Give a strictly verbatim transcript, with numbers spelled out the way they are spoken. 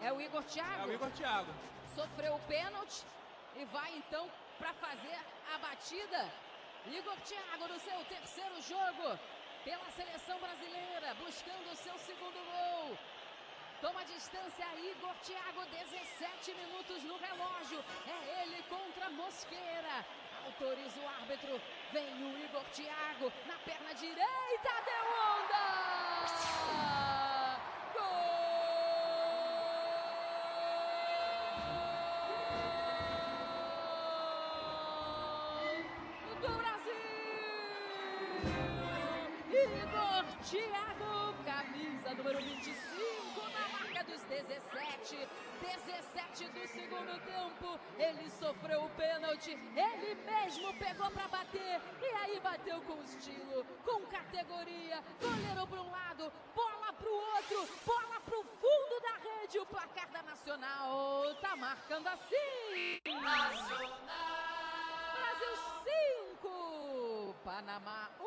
É o Igor Thiago? É o Igor Thiago. Sofreu o pênalti e vai então para fazer a batida. Igor Thiago no seu terceiro jogo pela seleção brasileira, buscando o seu segundo gol. Toma distância Igor Thiago, dezessete minutos no relógio. É ele contra Mosqueira. Autoriza o árbitro. Vem o Igor Thiago na perna direita. Deu onda! Gol do Brasil! Igor Thiago, camisa número vinte e cinco, na marca dos dezessete. dezessete do segundo tempo. Ele sofreu o pênalti. Ele mesmo pegou para bater. E aí bateu com estilo, com categoria. Goleiro para um lado, bola para o outro. Bola para o fundo da rede. O placar da Nacional tá marcando assim. Nacional! Brasil cinco, Panamá